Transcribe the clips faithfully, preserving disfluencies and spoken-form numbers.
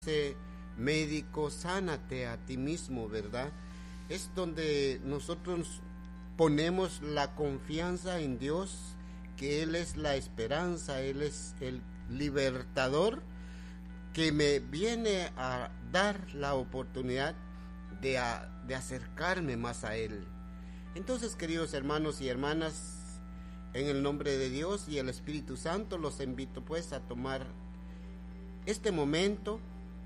dice médico, sánate a ti mismo, ¿verdad? Es donde nosotros ponemos la confianza en Dios, que Él es la esperanza, Él es el libertador, que me viene a dar la oportunidad de, a, de acercarme más a Él. Entonces, queridos hermanos y hermanas, en el nombre de Dios y el Espíritu Santo, los invito pues a tomar este momento,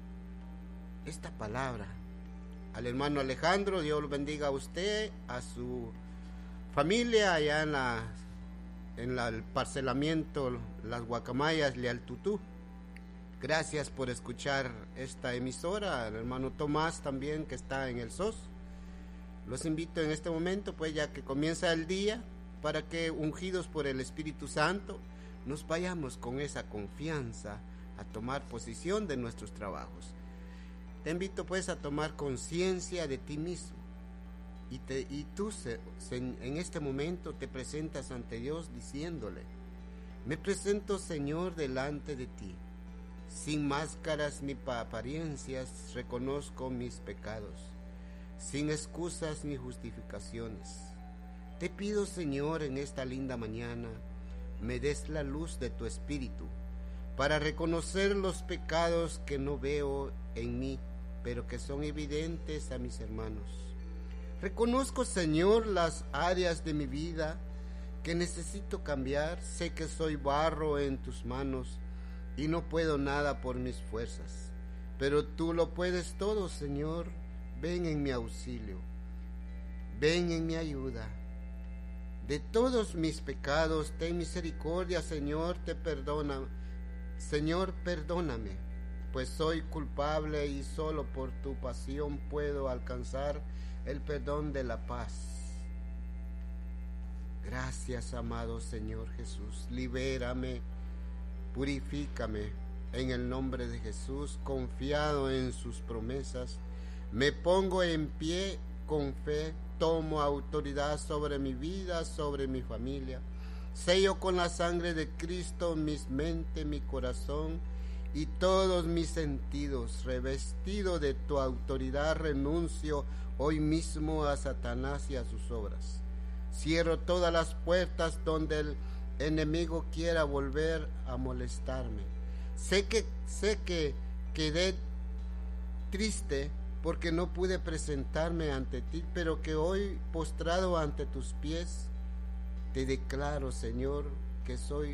esta palabra. Al hermano Alejandro, Dios lo bendiga a usted, a su familia allá en la en la, el parcelamiento Las Guacamayas, Lealtutú. Gracias por escuchar esta emisora. Al hermano Tomás también, que está en el S O S. Los invito en este momento, pues ya que comienza el día, para que ungidos por el Espíritu Santo nos vayamos con esa confianza a tomar posición de nuestros trabajos. Te invito pues a tomar conciencia de ti mismo y, te, y tú se, se, en este momento te presentas ante Dios diciéndole: me presento, Señor, delante de ti, sin máscaras ni apariencias, reconozco mis pecados, sin excusas ni justificaciones. Te pido, Señor, en esta linda mañana, me des la luz de tu Espíritu para reconocer los pecados que no veo en mí, pero que son evidentes a mis hermanos. Reconozco, Señor, las áreas de mi vida que necesito cambiar. Sé que soy barro en tus manos y no puedo nada por mis fuerzas, pero tú lo puedes todo, Señor. Ven en mi auxilio, ven en mi ayuda. De todos mis pecados, ten misericordia, Señor, te perdona. Señor, perdóname, pues soy culpable y solo por tu pasión puedo alcanzar el perdón de la paz. Gracias, amado Señor Jesús. Libérame, purifícame en el nombre de Jesús. Confiado en sus promesas, me pongo en pie con fe. Tomo autoridad sobre mi vida, sobre mi familia. Sello con la sangre de Cristo mis mente, mi corazón y todos mis sentidos. Revestido de tu autoridad, renuncio hoy mismo a Satanás y a sus obras. Cierro todas las puertas donde el enemigo quiera volver a molestarme. Sé que sé que quedé triste porque no pude presentarme ante ti, pero que hoy, postrado ante tus pies, te declaro, Señor, que soy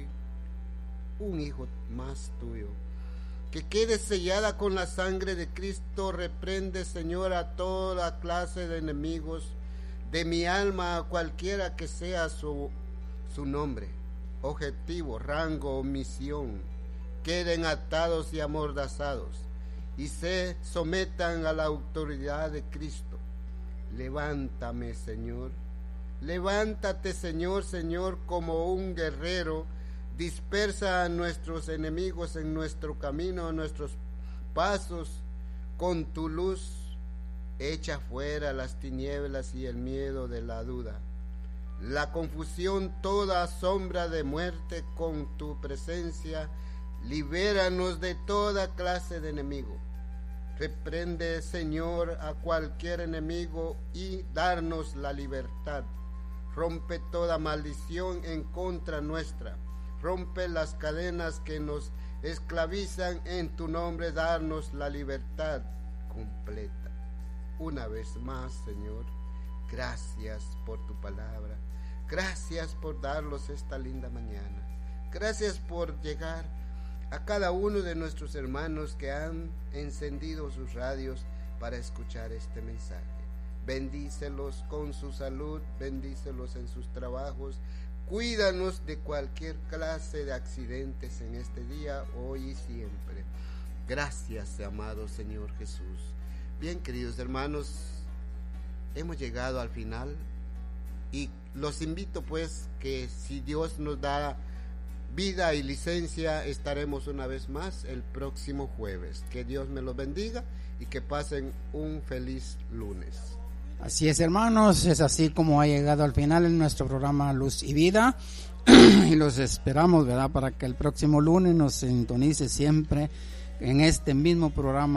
un hijo más tuyo. Que quede sellada con la sangre de Cristo. Reprende, Señor, a toda clase de enemigos de mi alma, a cualquiera que sea su, su nombre, objetivo, rango o misión. Queden atados y amordazados y se sometan a la autoridad de Cristo. Levántame, Señor. Levántate, Señor, Señor, como un guerrero. Dispersa a nuestros enemigos en nuestro camino, a nuestros pasos. Con tu luz, echa fuera las tinieblas y el miedo de la duda, la confusión, toda sombra de muerte. Con tu presencia, libéranos de toda clase de enemigo. Reprende, Señor, a cualquier enemigo y darnos la libertad. Rompe toda maldición en contra nuestra. Rompe las cadenas que nos esclavizan. En tu nombre, darnos la libertad completa. Una vez más, Señor, gracias por tu palabra. Gracias por darnos esta linda mañana. Gracias por llegar a cada uno de nuestros hermanos que han encendido sus radios para escuchar este mensaje. Bendícelos con su salud, bendícelos en sus trabajos. Cuídanos de cualquier clase de accidentes en este día, hoy y siempre. Gracias, amado Señor Jesús. Bien, queridos hermanos, hemos llegado al final y los invito pues que si Dios nos da vida y licencia, estaremos una vez más el próximo jueves. Que Dios me los bendiga y que pasen un feliz lunes. Así es, hermanos, es así como ha llegado al final en nuestro programa Luz y Vida y los esperamos, ¿verdad?, para que el próximo lunes nos sintonice siempre en este mismo programa.